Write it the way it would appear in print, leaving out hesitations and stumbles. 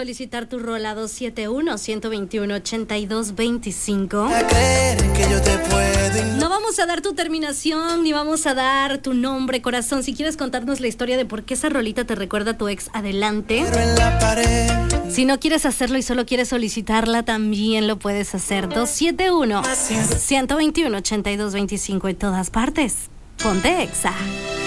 solicitar tu rola 271-121-8225. No vamos a dar tu terminación ni vamos a dar tu nombre, corazón. Si quieres contarnos la historia de por qué esa rolita te recuerda a tu ex, adelante. Si no quieres hacerlo y solo quieres solicitarla, también lo puedes hacer. 271-121-8225 en todas partes. Ponte Exa.